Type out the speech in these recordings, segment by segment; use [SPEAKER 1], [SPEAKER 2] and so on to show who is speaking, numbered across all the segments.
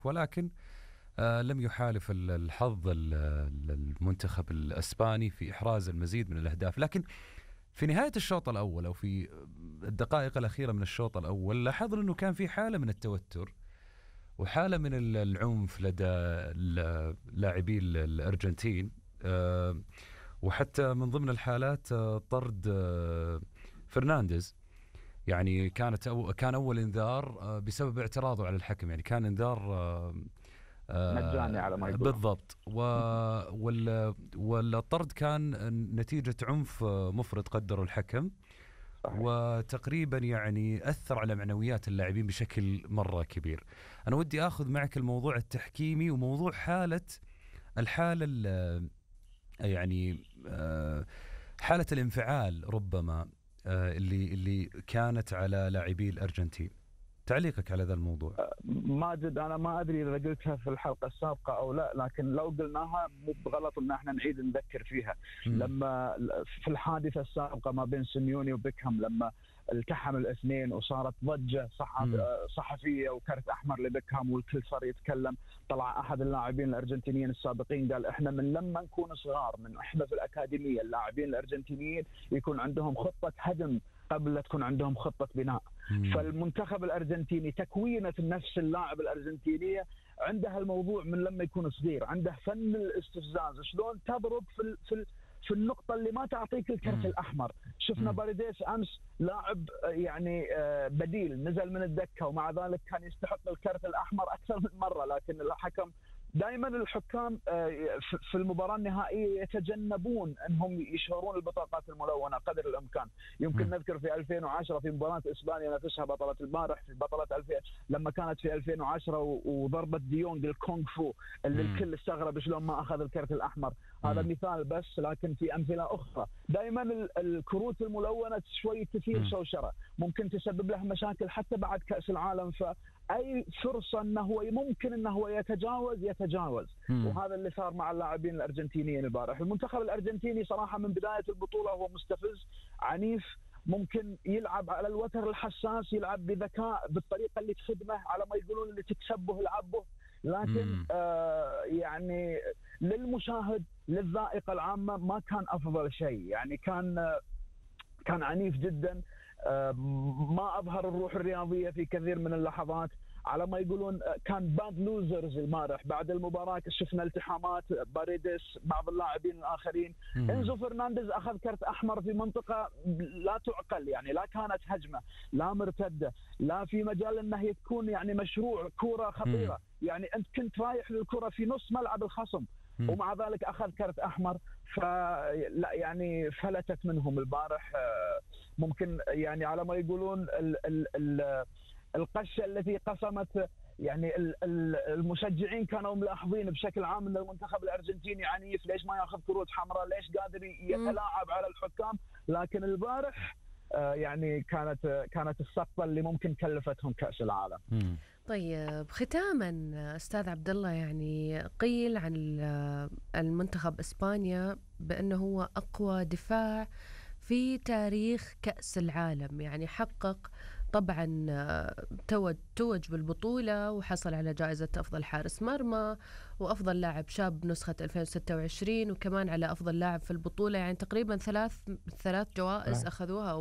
[SPEAKER 1] ولكن لم يحالف الحظ المنتخب الإسباني في إحراز المزيد من الأهداف. لكن في نهاية الشوط الأول أو في الدقائق الأخيرة من الشوط الأول لاحظنا أنه كان في حالة من التوتر وحالة من العنف لدى لاعبي الأرجنتين. وحتى من ضمن الحالات طرد فرنانديز، يعني كان أول إنذار بسبب اعتراضه على الحكم، يعني كان إنذار
[SPEAKER 2] مجاني على ما يقول.
[SPEAKER 1] بالضبط. والطرد كان نتيجة عنف مفرط قدره الحكم.
[SPEAKER 2] صحيح.
[SPEAKER 1] وتقريبا يعني أثر على معنويات اللاعبين بشكل مرة كبير. أنا ودي أخذ معك الموضوع التحكيمي وموضوع الحالة يعني حالة الانفعال ربما اللي كانت على لاعبي الأرجنتين. تعليقك على هذا الموضوع؟
[SPEAKER 2] ماجد، انا ما ادري اذا قلتها في الحلقه السابقه او لا، لكن لو قلناها مو بغلط ان احنا نعيد نذكر فيها. لما في الحادثه السابقه ما بين سيميوني وبيكهام، لما التحم الاثنين وصارت ضجه صحفيه وكرت احمر لبيكهام والكل صار يتكلم، طلع احد اللاعبين الارجنتينيين السابقين قال احنا من لما نكون صغار من احنا في الاكاديميه اللاعبين الارجنتينيين يكون عندهم خطه هدم قبل لا تكون عندهم خطة بناء. فالمنتخب الأرجنتيني تكوينة نفس اللاعب الأرجنتينية عندها الموضوع من لما يكون صغير، عنده فن الاستفزاز، شلون تضرب في النقطة اللي ما تعطيك الكرت الأحمر. شفنا باريديس أمس لاعب يعني بديل نزل من الدكة ومع ذلك كان يستحق الكرت الأحمر أكثر من مرة، لكن الحكم دائما الحكام في المباراة النهائية يتجنبون أنهم يشهرون البطاقات الملونة قدر الإمكان. يمكن نذكر في 2010 في مباراة إسبانيا نفسها بطلة البارح، في بطلة 2000 لما كانت في 2010 وضربة ديونج الكونغ فو اللي الكل استغرب شلون ما أخذ الكرت الأحمر. هذا مثال بس، لكن في أمثلة أخرى. دائما الكروت الملونة شوي تثير شوشرة، ممكن تسبب له مشاكل حتى بعد كأس العالم. فأي فرصة أنه هو ممكن أنه هو يتجاوز. وهذا اللي صار مع اللاعبين الأرجنتينيين البارح. المنتخب الأرجنتيني صراحة من بداية البطولة هو مستفز عنيف، ممكن يلعب على الوتر الحساس، يلعب بذكاء بالطريقة اللي تخدمه، على ما يقولون اللي تكسبه العبه. لكن يعني للمشاهد للذائقة العامة ما كان أفضل شيء، يعني كان عنيف جدا. ما أظهر الروح الرياضية في كثير من اللحظات، على ما يقولون كان باد لوزرز البارح. بعد المباراة شفنا التحامات باريديس بعض اللاعبين الآخرين. إنزو فرنانديز أخذ كرت أحمر في منطقة لا تعقل، يعني لا كانت هجمة لا مرتدة لا في مجال أنه تكون يعني مشروع كرة خطيرة. يعني أنت كنت رايح للكرة في نص ملعب الخصم ومع ذلك أخذ كرت أحمر. فلا يعني فلتت منهم البارح. ممكن يعني على ما يقولون القشة التي قسمت، يعني المشجعين كانوا ملاحظين بشكل عام ان المنتخب الارجنتيني عنيف، ليش ما ياخذ كروت حمراء، ليش قادر يتلاعب على الحكام. لكن البارح يعني كانت السقطة اللي ممكن كلفتهم كأس العالم.
[SPEAKER 3] طيب ختاما استاذ عبد الله، يعني قيل عن المنتخب اسبانيا بانه هو اقوى دفاع في تاريخ كأس العالم، يعني حقق طبعا توج بالبطولة وحصل على جائزة أفضل حارس مرمى وأفضل لاعب شاب نسخة 2026 وكمان على أفضل لاعب في البطولة. يعني تقريبا ثلاث جوائز أخذوها،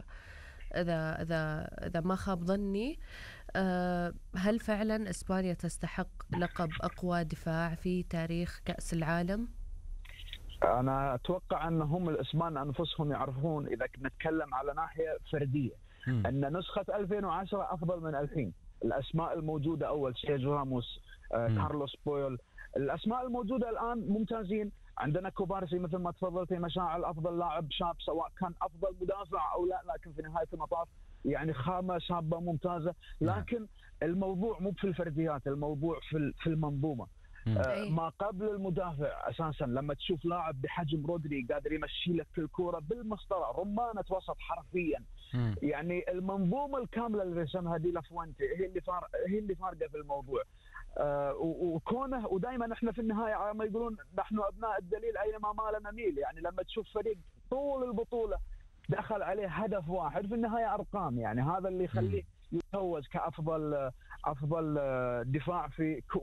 [SPEAKER 3] إذا ما خاب ظني. هل فعلا إسبانيا تستحق لقب أقوى دفاع في تاريخ كأس العالم؟
[SPEAKER 2] أنا أتوقع أن هم الإسبان أنفسهم يعرفون، إذا نتكلم على ناحية فردية، أن نسخة 2010 أفضل من 2000. الأسماء الموجودة أول سيرجيو راموس، كارلوس بويل، الأسماء الموجودة الآن ممتازين. عندنا كوبارسي مثل ما تفضلتي مشاعل أفضل لاعب شاب، سواء كان أفضل مدافع أو لا، لكن في نهاية المطاف يعني خامة شابة ممتازة. لكن الموضوع مو في الفرديات، الموضوع في المنظومة. ما قبل المدافع أساسا، لما تشوف لاعب بحجم رودري قادر يمشي لك الكرة بالمسطرة، رمانة وسط حرفيا. يعني المنظومة الكاملة اللي رسمها دي لافوينتي هي اللي فارقة في الموضوع. وكونه ودائما احنا في النهاية على ما يقولون نحن أبناء الدليل أينما مال نميل. يعني لما تشوف فريق طول البطولة دخل عليه هدف واحد، في النهاية أرقام، يعني هذا اللي يخليه يتوج كافضل دفاع في